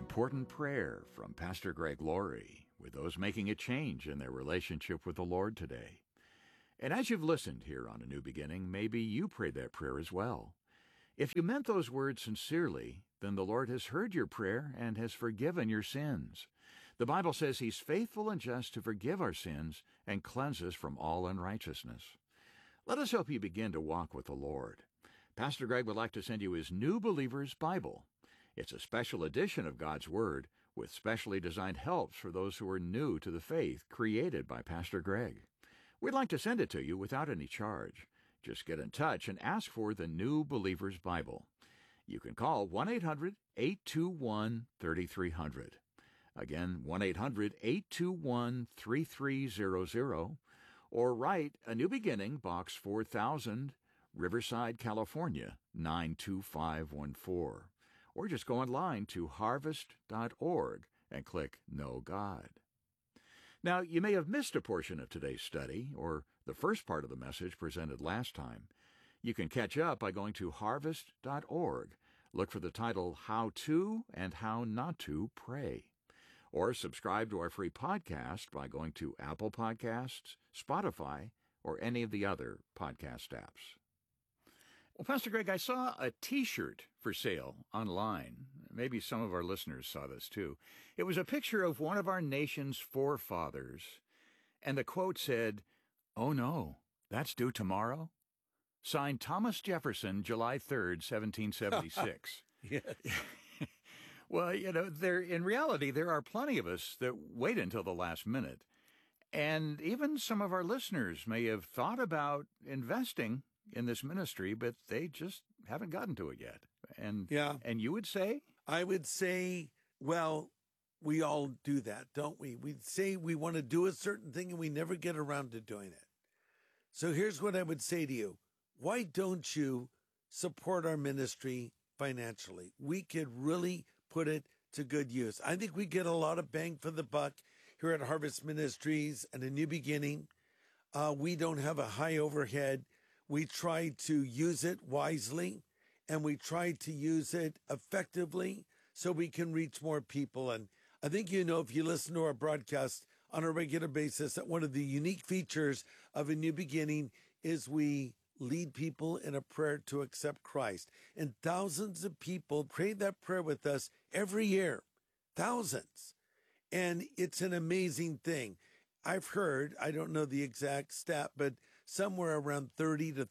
important prayer from Pastor Greg Laurie with those making a change in their relationship with the Lord today. And as you've listened here on A New Beginning, maybe you prayed that prayer as well. If you meant those words sincerely, then the Lord has heard your prayer and has forgiven your sins. The Bible says He's faithful and just to forgive our sins and cleanse us from all unrighteousness. Let us help you begin to walk with the Lord. Pastor Greg would like to send you his New Believer's Bible. It's a special edition of God's Word with specially designed helps for those who are new to the faith created by Pastor Greg. We'd like to send it to you without any charge. Just get in touch and ask for the New Believer's Bible. You can call 1-800-821-3300. Again, 1-800-821-3300, or write A New Beginning, Box 4000, Riverside, California, 92514. Or just go online to harvest.org and click Know God. Now, you may have missed a portion of today's study, or the first part of the message presented last time. You can catch up by going to harvest.org. Look for the title, How to and How Not to Pray. Or subscribe to our free podcast by going to Apple Podcasts, Spotify, or any of the other podcast apps. Well, Pastor Greg, I saw a T-shirt for sale online. Maybe some of our listeners saw this too. It was a picture of one of our nation's forefathers, and the quote said, "Oh no, that's due tomorrow?" Signed Thomas Jefferson, July 3rd, 1776. Yes. Well, in reality, there are plenty of us that wait until the last minute. And even some of our listeners may have thought about investing in this ministry, but they just haven't gotten to it yet. And you would say? I would say, well, we all do that, don't we? We say we want to do a certain thing and we never get around to doing it. So here's what I would say to you. Why don't you support our ministry financially? We could really put it to good use. I think we get a lot of bang for the buck here at Harvest Ministries and A New Beginning. We don't have a high overhead. We try to use it wisely, and we try to use it effectively so we can reach more people. And I think if you listen to our broadcast on a regular basis, that one of the unique features of A New Beginning is we lead people in a prayer to accept Christ. And thousands of people pray that prayer with us every year. Thousands. And it's an amazing thing. I've heard, I don't know the exact stat, but somewhere around 30 to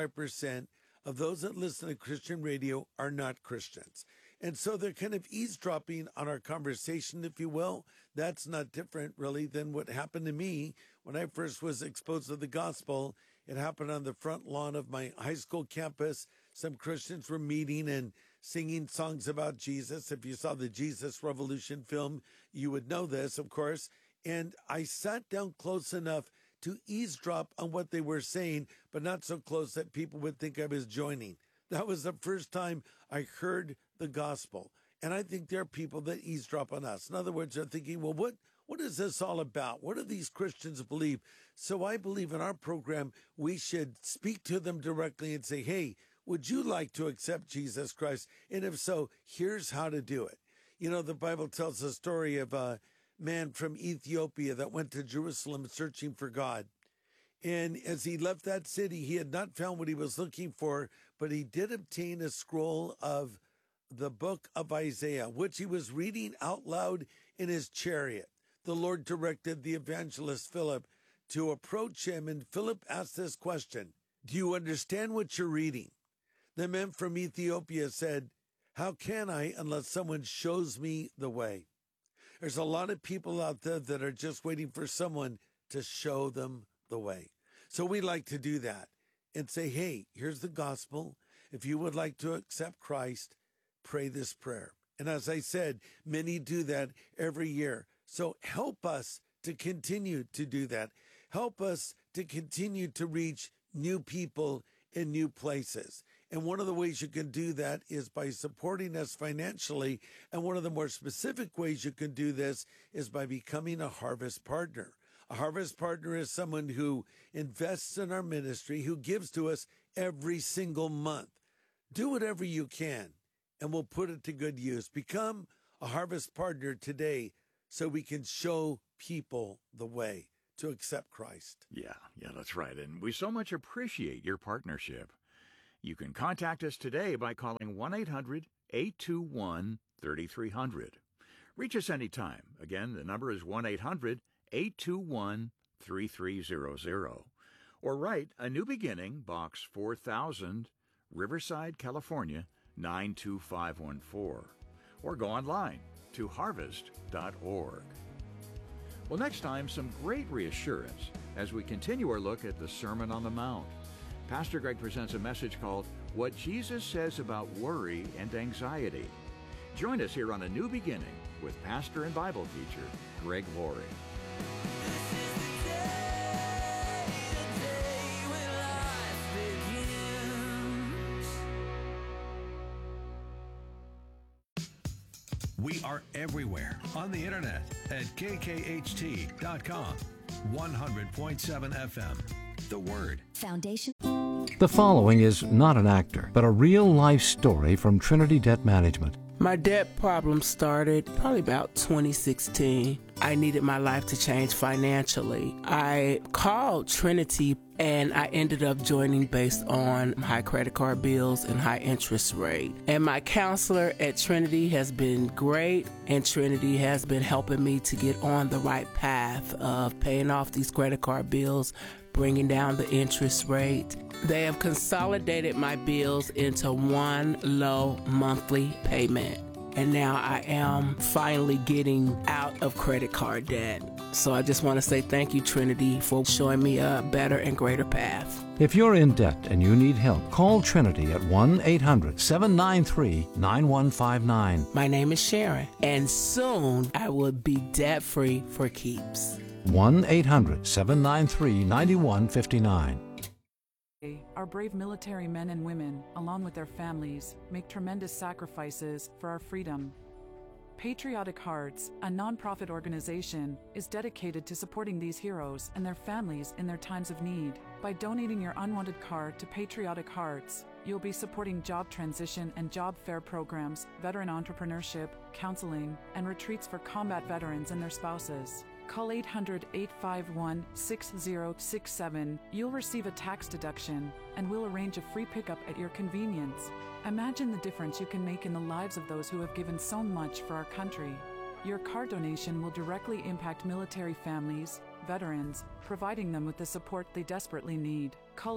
35% of those that listen to Christian radio are not Christians. And so they're kind of eavesdropping on our conversation, if you will. That's not different, really, than what happened to me when I first was exposed to the gospel. It happened on the front lawn of my high school campus. Some Christians were meeting and singing songs about Jesus. If you saw the Jesus Revolution film, you would know this, of course. And I sat down close enough to eavesdrop on what they were saying, but not so close that people would think I was joining. That was the first time I heard the gospel. And I think there are people that eavesdrop on us. In other words, they're thinking, well, what is this all about? What do these Christians believe? So I believe in our program, we should speak to them directly and say, hey, would you like to accept Jesus Christ? And if so, here's how to do it. The Bible tells the story of a man from Ethiopia that went to Jerusalem searching for God. And as he left that city, he had not found what he was looking for, but he did obtain a scroll of the book of Isaiah, which he was reading out loud in his chariot. The Lord directed the evangelist Philip to approach him, and Philip asked this question, "Do you understand what you're reading?" The man from Ethiopia said, "How can I unless someone shows me the way?" There's a lot of people out there that are just waiting for someone to show them the way. So we like to do that and say, hey, here's the gospel. If you would like to accept Christ, pray this prayer. And as I said, many do that every year. So help us to continue to do that. Help us to continue to reach new people in new places. And one of the ways you can do that is by supporting us financially. And one of the more specific ways you can do this is by becoming a Harvest Partner. A Harvest Partner is someone who invests in our ministry, who gives to us every single month. Do whatever you can, and we'll put it to good use. Become a Harvest partner today so we can show people the way to accept Christ. Yeah, that's right. And we so much appreciate your partnership. You can contact us today by calling 1-800-821-3300. Reach us anytime. Again, the number is 1-800-821-3300. Or write A New Beginning, Box 4000, Riverside, California, 92514. Or go online to harvest.org. Well, next time, some great reassurance as we continue our look at the Sermon on the Mount. Pastor Greg presents a message called What Jesus Says About Worry and Anxiety. Join us here on A New Beginning with pastor and Bible teacher Greg Laurie. We are everywhere on the internet at kkht.com. 100.7 FM. The Word. Foundation. The following is not an actor, but a real-life story from Trinity Debt Management. My debt problem started probably about 2016. I needed my life to change financially. I called Trinity and I ended up joining based on high credit card bills and high interest rate. And my counselor at Trinity has been great, and Trinity has been helping me to get on the right path of paying off these credit card bills, bringing down the interest rate. They have consolidated my bills into one low monthly payment. And now I am finally getting out of credit card debt. So I just want to say thank you, Trinity, for showing me a better and greater path. If you're in debt and you need help, call Trinity at 1-800-793-9159. My name is Sharon, and soon I will be debt-free for keeps. 1-800-793-9159. Our brave military men and women, along with their families, make tremendous sacrifices for our freedom. Patriotic Hearts, a nonprofit organization, is dedicated to supporting these heroes and their families in their times of need. By donating your unwanted card to Patriotic Hearts, you'll be supporting job transition and job fair programs, veteran entrepreneurship, counseling, and retreats for combat veterans and their spouses. Call 800-851-6067. You'll receive a tax deduction, and we'll arrange a free pickup at your convenience. Imagine the difference you can make in the lives of those who have given so much for our country. Your card donation will directly impact military families, veterans, providing them with the support they desperately need. Call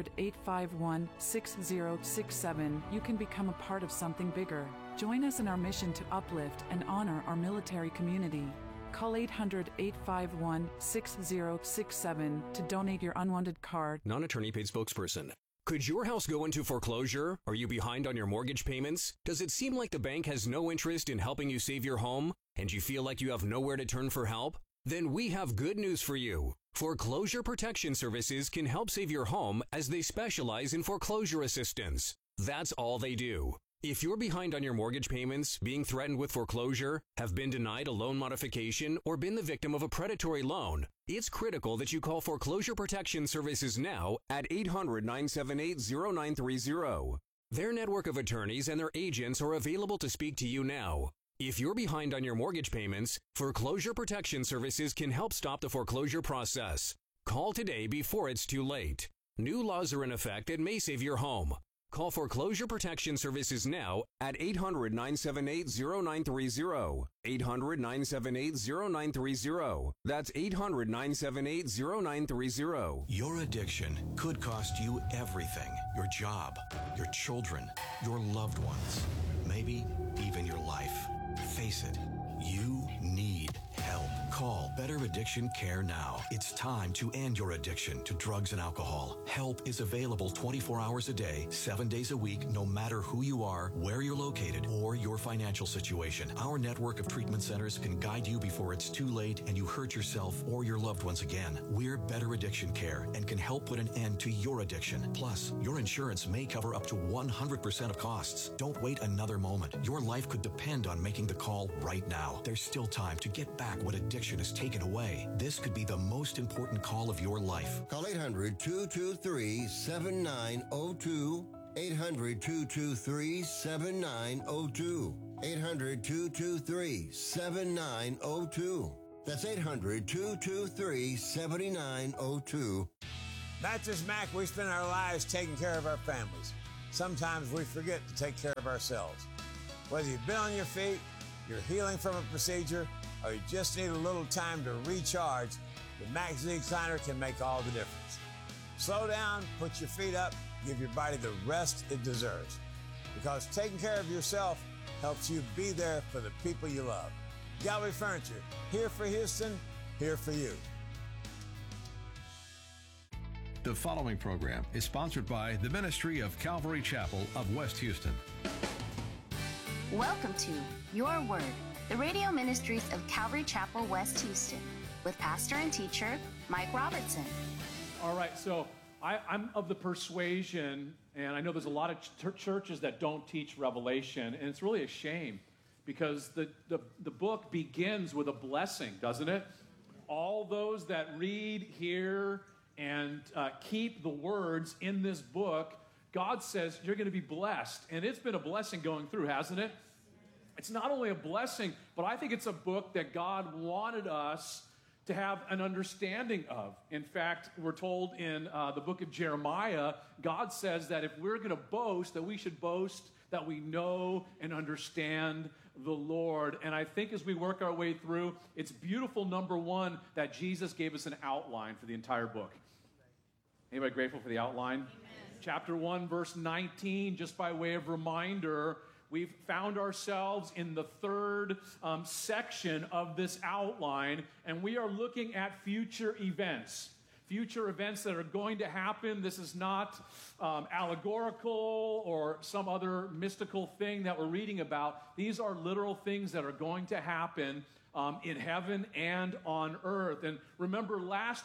800-851-6067. You can become a part of something bigger. Join us in our mission to uplift and honor our military community. Call 800-851-6067 to donate your unwanted card. Non-attorney paid spokesperson. Could your house go into foreclosure? Are you behind on your mortgage payments? Does it seem like the bank has no interest in helping you save your home? And you feel like you have nowhere to turn for help? Then we have good news for you. Foreclosure Protection Services can help save your home as they specialize in foreclosure assistance. That's all they do. If you're behind on your mortgage payments, being threatened with foreclosure, have been denied a loan modification, or been the victim of a predatory loan, it's critical that you call Foreclosure Protection Services now at 800-978-0930. Their network of attorneys and their agents are available to speak to you now. If you're behind on your mortgage payments, Foreclosure Protection Services can help stop the foreclosure process. Call today before it's too late. New laws are in effect that may save your home. Call Foreclosure Protection Services now at 800-978-0930. 800-978-0930. That's 800-978-0930. Your addiction could cost you everything. Your job, your children, your loved ones, maybe even your life. Face it, you need help. Call Better Addiction Care now. It's time to end your addiction to drugs and alcohol. Help is available 24 hours a day, 7 days a week, no matter who you are, where you're located, or your financial situation. Our network of treatment centers can guide you before it's too late and you hurt yourself or your loved ones again. We're Better Addiction Care and can help put an end to your addiction. Plus, your insurance may cover up to 100% of costs. Don't wait another moment. Your life could depend on making the call right now. There's still time to get back what addiction is taken away. This could be the most important call of your life. Call 800-223-7902. 800-223-7902. 800-223-7902. That's 800-223-7902. Mattress Mac, we spend our lives taking care of our families. Sometimes we forget to take care of ourselves. Whether you've been on your feet, you're healing from a procedure, or you just need a little time to recharge, the Mac Z Recliner can make all the difference. Slow down, put your feet up, give your body the rest it deserves. Because taking care of yourself helps you be there for the people you love. Gallery Furniture, here for Houston, here for you. The following program is sponsored by the Ministry of Calvary Chapel of West Houston. Welcome to Your Word, the radio ministries of Calvary Chapel, West Houston, with pastor and teacher Mike Robertson. All right, so I'm of the persuasion, and I know there's a lot of churches that don't teach Revelation, and it's really a shame because the book begins with a blessing, doesn't it? All those that read, hear, and keep the words in this book, God says you're going to be blessed. And it's been a blessing going through, hasn't it? It's not only a blessing, but I think it's a book that God wanted us to have an understanding of. In fact, we're told in the book of Jeremiah, God says that if we're going to boast, that we should boast that we know and understand the Lord. And I think as we work our way through, it's beautiful, number one, that Jesus gave us an outline for the entire book. Anybody grateful for the outline? Amen. Chapter 1, verse 19, just by way of reminder, we've found ourselves in the third section of this outline, and we are looking at future events that are going to happen. This is not allegorical or some other mystical thing that we're reading about. These are literal things that are going to happen in heaven and on earth. And remember, last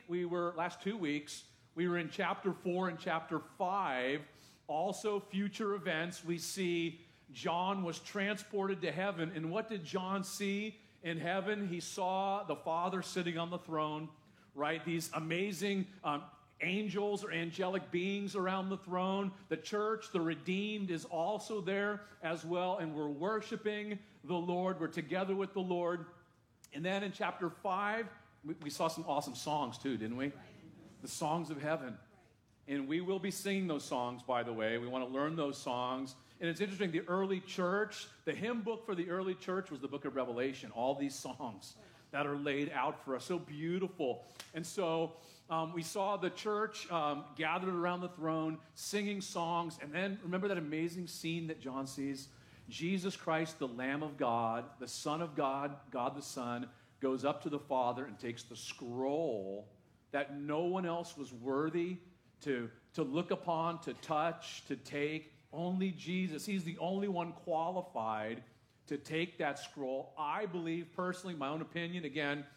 2 weeks, we were in chapter 4 and chapter 5, also future events. We see John was transported to heaven, and what did John see in heaven? He saw the Father sitting on the throne, right? These amazing angels or angelic beings around the throne. The church, the redeemed, is also there as well, and we're worshiping the Lord. We're together with the Lord. And then in chapter 5, we saw some awesome songs too, didn't we? The songs of heaven. And we will be singing those songs, by the way. We want to learn those songs. And it's interesting, the early church, the hymn book for the early church was the book of Revelation. All these songs that are laid out for us. So beautiful. And so we saw the church gathered around the throne, singing songs. And then remember that amazing scene that John sees? Jesus Christ, the Lamb of God, the Son of God, God the Son, goes up to the Father and takes the scroll that no one else was worthy to look upon, to touch, to take. Only Jesus. He's the only one qualified to take that scroll. I believe, personally, my own opinion, again,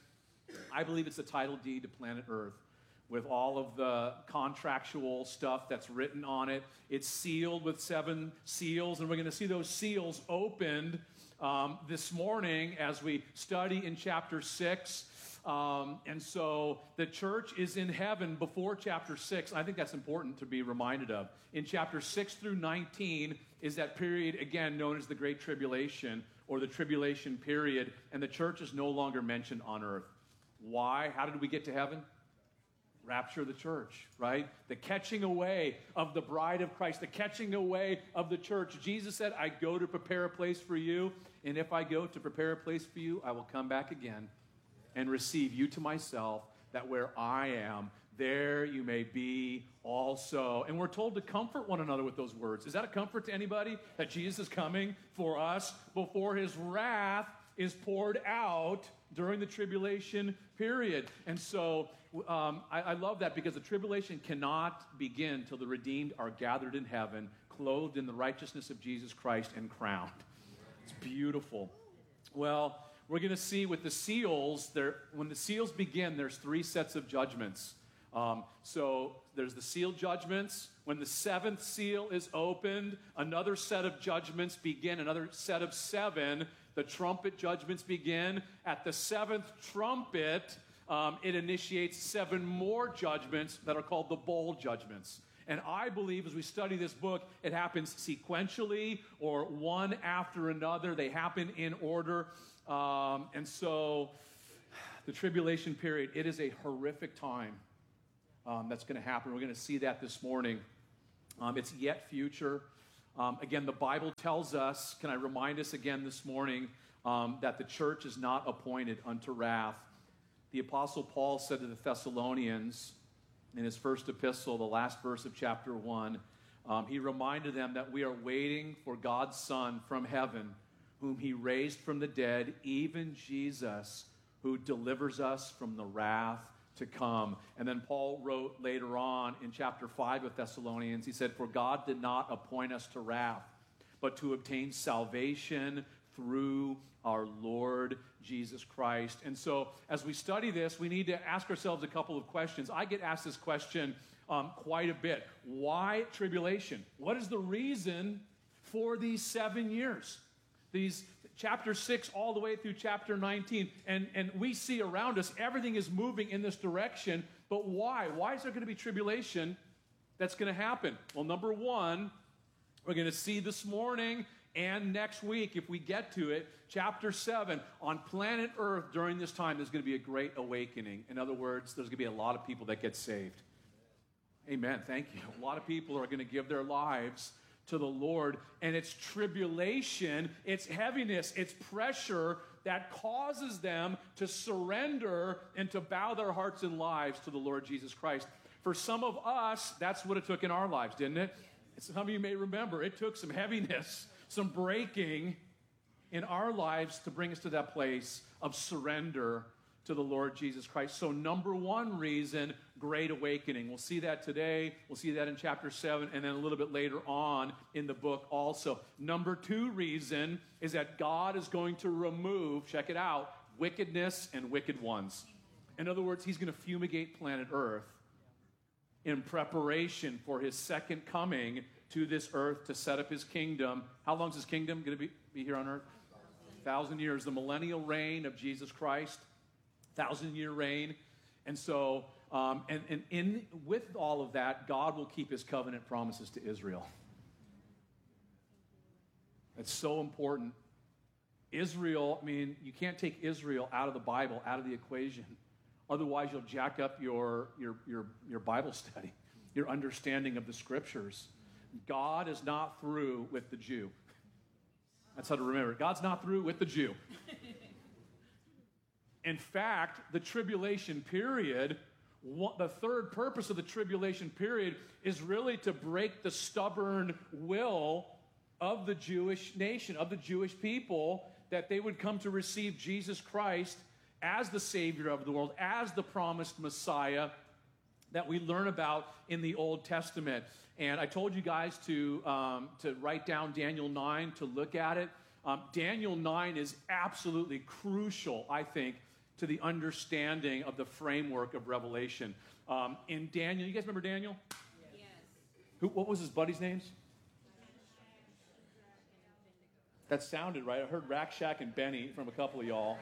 I believe it's the title deed to planet Earth with all of the contractual stuff that's written on it. It's sealed with 7 seals, and we're going to see those seals opened this morning as we study in chapter 6. And so the church is in heaven before chapter 6. I think that's important to be reminded of. In chapter 6 through 19 is that period, again, known as the Great Tribulation or the Tribulation period, and the church is no longer mentioned on earth. Why? How did we get to heaven? Rapture of the church, right? The catching away of the bride of Christ, the catching away of the church. Jesus said, I go to prepare a place for you, and if I go to prepare a place for you, I will come back again and receive you to myself, that where I am, there you may be also. And we're told to comfort one another with those words. Is that a comfort to anybody? That Jesus is coming for us before his wrath is poured out during the tribulation period. And so I love that, because the tribulation cannot begin till the redeemed are gathered in heaven, clothed in the righteousness of Jesus Christ and crowned. It's beautiful. Well, we're going to see with the seals, when the seals begin, there's 3 sets of judgments. So there's the seal judgments. When the 7th seal is opened, another set of judgments begin, another set of 7. The trumpet judgments begin. At the 7th trumpet, it initiates 7 more judgments that are called the bowl judgments. And I believe as we study this book, it happens sequentially or one after another. They happen in order. And so the tribulation period, it is a horrific time that's going to happen. We're going to see that this morning. It's yet future. Again, the Bible tells us, can I remind us again this morning, that the church is not appointed unto wrath. The Apostle Paul said to the Thessalonians in his first epistle, the last verse of chapter 1, he reminded them that we are waiting for God's Son from heaven, whom he raised from the dead, even Jesus, who delivers us from the wrath to come. And then Paul wrote later on in chapter 5 of Thessalonians, he said, for God did not appoint us to wrath, but to obtain salvation through our Lord Jesus Christ. And so as we study this, we need to ask ourselves a couple of questions. I get asked this question quite a bit. Why tribulation? What is the reason for these 7 years? These chapter 6 all the way through chapter 19. And we see around us, everything is moving in this direction. But why? Why is there going to be tribulation that's going to happen? Well, number one, we're going to see this morning and next week, if we get to it, chapter 7, on planet Earth during this time, there's going to be a great awakening. In other words, there's going to be a lot of people that get saved. Amen. Thank you. A lot of people are going to give their lives to the Lord, and it's tribulation, it's heaviness, it's pressure that causes them to surrender and to bow their hearts and lives to the Lord Jesus Christ. For some of us, that's what it took in our lives, didn't it? Some of you may remember, it took some heaviness, some breaking in our lives to bring us to that place of surrender to the Lord Jesus Christ. So number one reason, great awakening. We'll see that today. We'll see that in chapter 7 and then a little bit later on in the book also. Number two reason is that God is going to remove, check it out, wickedness and wicked ones. In other words, he's going to fumigate planet Earth in preparation for his second coming to this earth to set up his kingdom. How long is his kingdom going to be here on earth? 1,000 years. The millennial reign of Jesus Christ. 1,000-year reign. And so, with all of that, God will keep his covenant promises to Israel. That's so important. Israel, I mean, you can't take Israel out of the Bible, out of the equation. Otherwise, you'll jack up your Bible study, your understanding of the Scriptures. God is not through with the Jew. That's how to remember it. God's not through with the Jew. In fact, the tribulation period, the third purpose of the tribulation period is really to break the stubborn will of the Jewish nation, of the Jewish people, that they would come to receive Jesus Christ as the Savior of the world, as the promised Messiah that we learn about in the Old Testament. And I told you guys to write down Daniel 9, to look at it. Daniel 9 is absolutely crucial, I think, to the understanding of the framework of Revelation. In Daniel, you guys remember Daniel? Yes. What was his buddies' names? That sounded right. I heard Rakshak and Benny from a couple of y'all.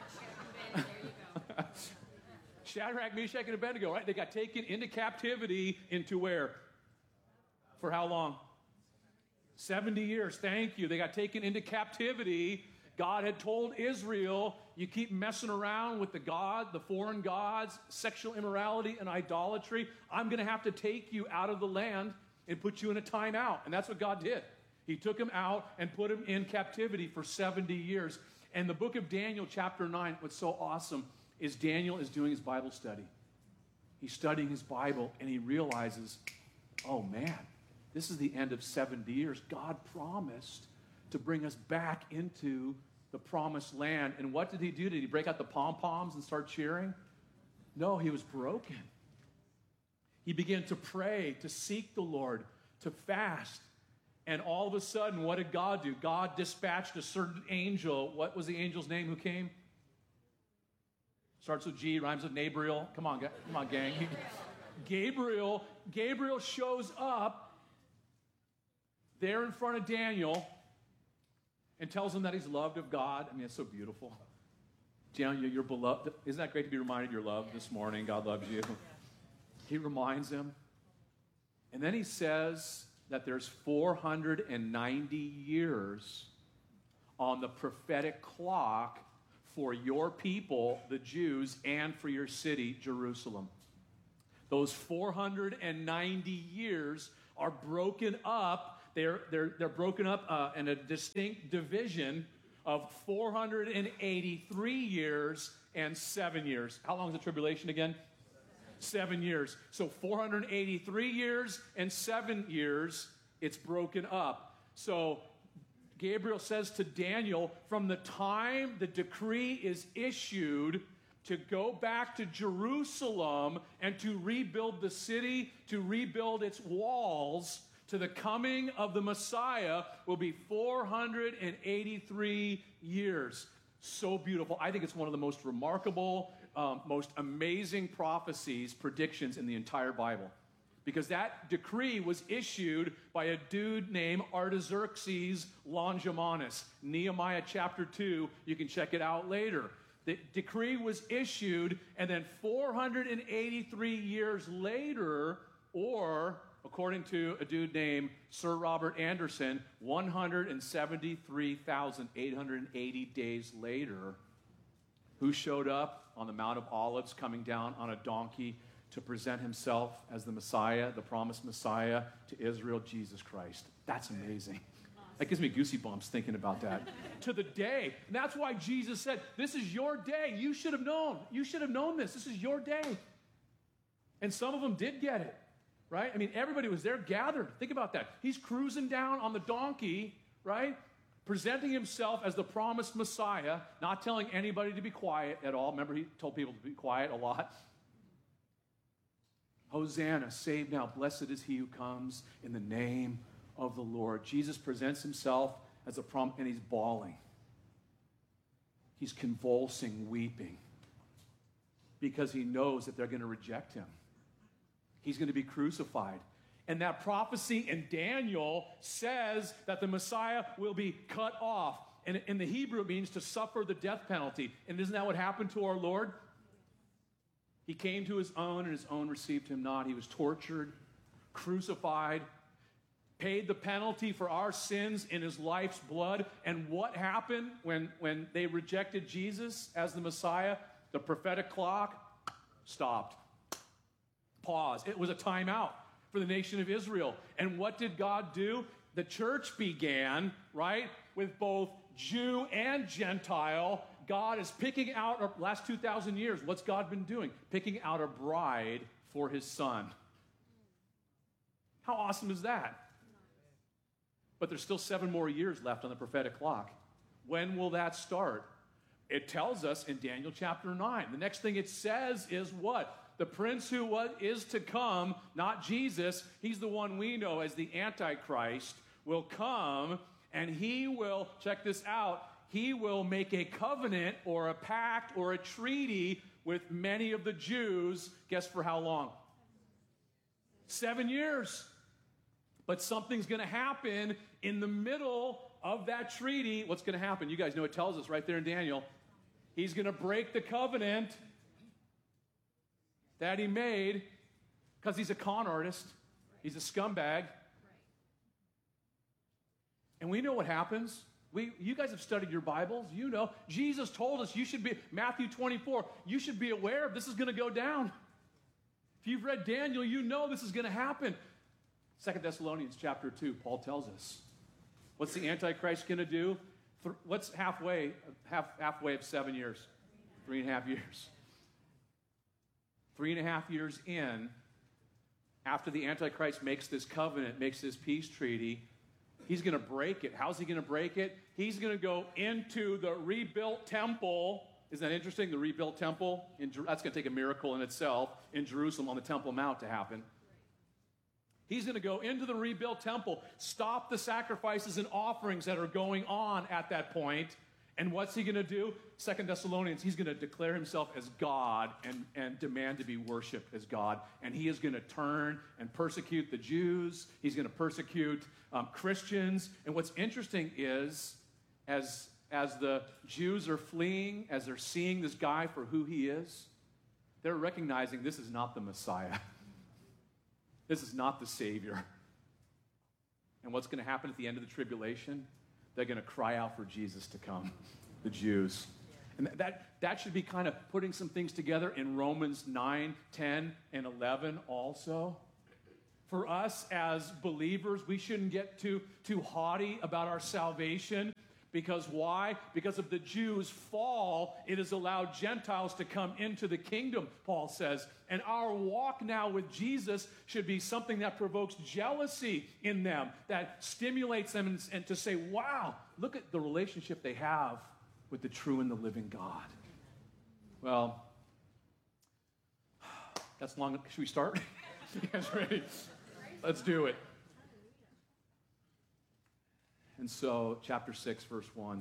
Shadrach, Meshach, and Abednego, right? They got taken into captivity into where? For how long? 70 years. Thank you. They got taken into captivity. God had told Israel, you keep messing around with the foreign gods, sexual immorality and idolatry, I'm going to have to take you out of the land and put you in a timeout. And that's what God did. He took him out and put him in captivity for 70 years. And the book of Daniel, chapter 9, what's so awesome is Daniel is doing his Bible study. He's studying his Bible, and he realizes, oh man, this is the end of 70 years. God promised to bring us back into the promised land. And what did he do? Did he break out the pom-poms and start cheering? No, he was broken. He began to pray, to seek the Lord, to fast. And all of a sudden, what did God do? God dispatched a certain angel. What was the angel's name who came? Starts with G, rhymes with Nabriel. Come on, gang. Gabriel shows up there in front of Daniel and tells him that he's loved of God. I mean, it's so beautiful. Daniel, you're beloved. Isn't that great to be reminded you're loved this morning? God loves you. He reminds him. And then he says that there's 490 years on the prophetic clock for your people, the Jews, and for your city, Jerusalem. Those 490 years are broken up. They're broken up in a distinct division of 483 years and 7 years. How long is the tribulation again? 7 years. So 483 years and 7 years, it's broken up. So Gabriel says to Daniel, from the time the decree is issued to go back to Jerusalem and to rebuild the city, to rebuild its walls, to the coming of the Messiah will be 483 years. So beautiful. I think it's one of the most remarkable, most amazing prophecies, predictions in the entire Bible. Because that decree was issued by a dude named Artaxerxes Longimanus. Nehemiah chapter 2, you can check it out later. The decree was issued, and then 483 years later, or according to a dude named Sir Robert Anderson, 173,880 days later, who showed up on the Mount of Olives coming down on a donkey to present himself as the Messiah, the promised Messiah to Israel, Jesus Christ. That's amazing. That gives me goosey bumps thinking about that. To the day. And that's why Jesus said, this is your day. You should have known. You should have known this. This is your day. And some of them did get it, right? I mean, everybody was there gathered. Think about that. He's cruising down on the donkey, right? Presenting himself as the promised Messiah, not telling anybody to be quiet at all. Remember, he told people to be quiet a lot. Hosanna, save now, blessed is he who comes in the name of the Lord. Jesus presents himself as a prom, and he's bawling. He's convulsing, weeping, because he knows that they're going to reject him. He's going to be crucified. And that prophecy in Daniel says that the Messiah will be cut off. And in the Hebrew, it means to suffer the death penalty. And isn't that what happened to our Lord? He came to his own, and his own received him not. He was tortured, crucified, paid the penalty for our sins in his life's blood. And what happened when they rejected Jesus as the Messiah? The prophetic clock stopped. Pause. It was a timeout for the nation of Israel. And what did God do? The church began, right, with both Jew and Gentile. God is picking out, last 2,000 years, what's God been doing? Picking out a bride for his son. How awesome is that? But there's still 7 more years left on the prophetic clock. When will that start? It tells us in Daniel chapter 9. The next thing it says is what? The prince who is to come, not Jesus, he's the one we know as the Antichrist, will come, and he will, check this out, he will make a covenant or a pact or a treaty with many of the Jews. Guess for how long? 7 years. But something's going to happen in the middle of that treaty. What's going to happen? You guys know it tells us right there in Daniel. He's going to break the covenant that he made because he's a con artist. He's a scumbag. And we know what happens. You guys have studied your Bibles. You know. Jesus told us you should be, Matthew 24, you should be aware of this is going to go down. If you've read Daniel, you know this is going to happen. 2 Thessalonians chapter 2, Paul tells us. What's the Antichrist going to do? What's halfway of 7 years? 3.5 years. 3.5 years in, after the Antichrist makes this covenant, makes this peace treaty, he's going to break it. How's he going to break it? He's going to go into the rebuilt temple. Isn't that interesting? The rebuilt temple. That's going to take a miracle in itself in Jerusalem on the Temple Mount to happen. He's going to go into the rebuilt temple, stop the sacrifices and offerings that are going on at that point. And what's he going to do? 2 Thessalonians, he's going to declare himself as God and demand to be worshiped as God. And he is going to turn and persecute the Jews. He's going to persecute Christians. And what's interesting is, as the Jews are fleeing, as they're seeing this guy for who he is, they're recognizing this is not the Messiah. This is not the Savior. And what's going to happen at the end of the tribulation? They're going to cry out for Jesus to come, the Jews. And that should be kind of putting some things together in Romans 9, 10, and 11 also. For us as believers, we shouldn't get too haughty about our salvation. Because why? Because of the Jews' fall, it has allowed Gentiles to come into the kingdom, Paul says. And our walk now with Jesus should be something that provokes jealousy in them, that stimulates them and to say, wow, look at the relationship they have with the true and the living God. Well, that's long. Should we start? You guys ready? Let's do it. And so, chapter 6, verse 1,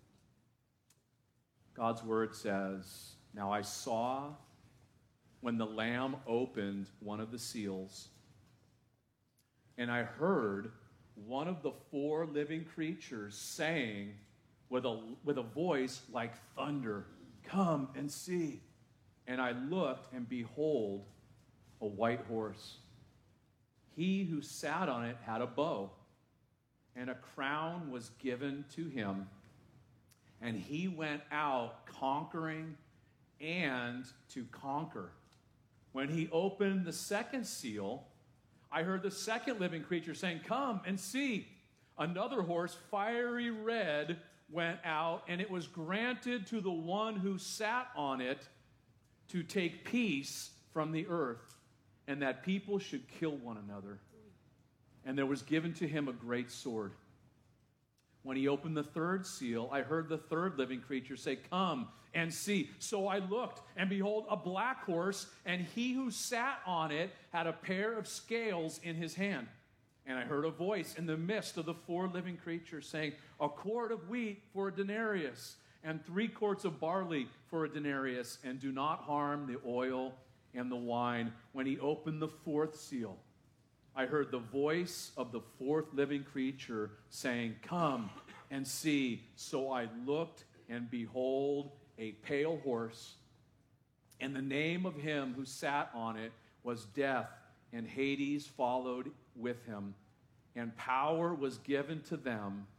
God's word says, "Now I saw when the Lamb opened one of the seals, and I heard one of the four living creatures saying with a voice like thunder, 'Come and see.' And I looked, and behold, a white horse. He who sat on it had a bow, and a crown was given to him. And he went out conquering and to conquer. When he opened the second seal, I heard the second living creature saying, 'Come and see.' Another horse, fiery red, went out, and it was granted to the one who sat on it to take peace from the earth, and that people should kill one another. And there was given to him a great sword. When he opened the third seal, I heard the third living creature say, 'Come and see.' So I looked, and behold, a black horse, and he who sat on it had a pair of scales in his hand. And I heard a voice in the midst of the four living creatures saying, 'A quart of wheat for a denarius, and 3 quarts of barley for a denarius, and do not harm the oil and the wine.' When he opened the fourth seal, I heard the voice of the fourth living creature saying, 'Come and see.' So I looked, and behold, a pale horse. And the name of him who sat on it was Death, and Hades followed with him. And power was given to them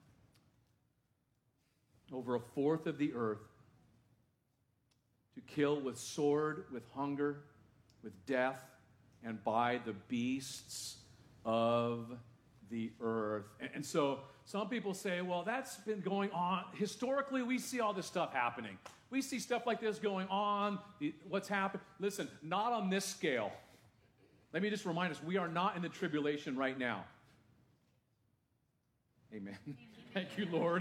over a fourth of the earth to kill with sword, with hunger, with death, and by the beasts of the earth." And so some people say, well, that's been going on. Historically, we see all this stuff happening. We see stuff like this going on. What's happened? Listen, not on this scale. Let me just remind us, we are not in the tribulation right now. Amen. Thank you, Lord.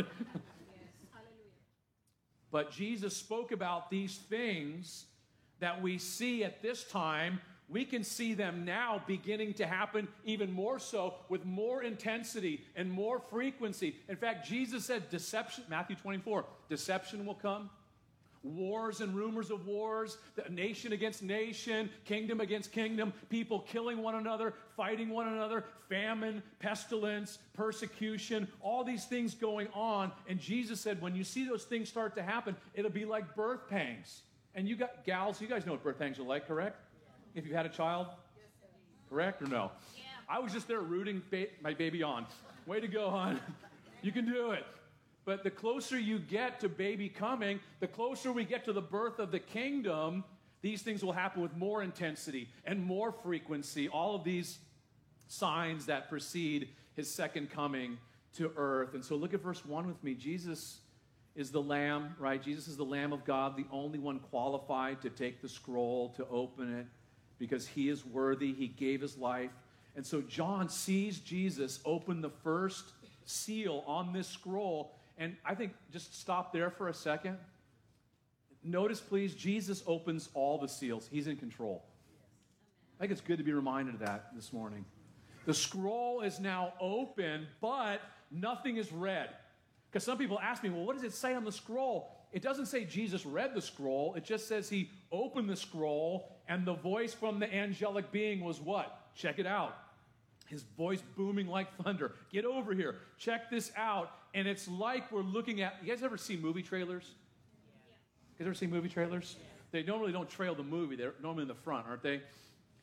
But Jesus spoke about these things that we see at this time. We can see them now beginning to happen even more so, with more intensity and more frequency. In fact, Jesus said deception, Matthew 24, deception will come. Wars and rumors of wars, nation against nation, kingdom against kingdom, people killing one another, fighting one another, famine, pestilence, persecution, all these things going on. And Jesus said, when you see those things start to happen, it'll be like birth pangs. And you got gals, you guys know what birth pangs are like, correct? If you had a child? Correct or no? Yeah. I was just there rooting my baby on. Way to go, hon. You can do it. But the closer you get to baby coming, the closer we get to the birth of the kingdom, these things will happen with more intensity and more frequency. All of these signs that precede his second coming to earth. And so look at verse 1 with me. Jesus is the Lamb, right? Jesus is the Lamb of God, the only one qualified to take the scroll, to open it, because he is worthy. He gave his life. And so John sees Jesus open the first seal on this scroll. And I think just stop there for a second. Notice, please, Jesus opens all the seals. He's in control. I think it's good to be reminded of that this morning. The scroll is now open, but nothing is read. Because some people ask me, well, what does it say on the scroll? It doesn't say Jesus read the scroll. It just says he opened the scroll, and the voice from the angelic being was what? Check it out. His voice booming like thunder. Get over here. Check this out. And it's like we're looking at, you guys ever see movie trailers? You guys ever see movie trailers? They normally don't trail the movie. They're normally in the front, aren't they?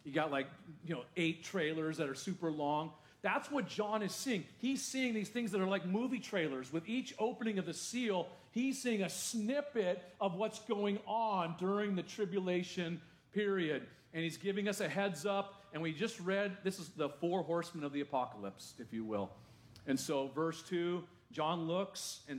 You got 8 trailers that are super long. That's what John is seeing. He's seeing these things that are like movie trailers. With each opening of the seal, he's seeing a snippet of what's going on during the tribulation period. And he's giving us a heads up. And we just read, this is the 4 horsemen of the apocalypse, if you will. And so verse 2, John looks and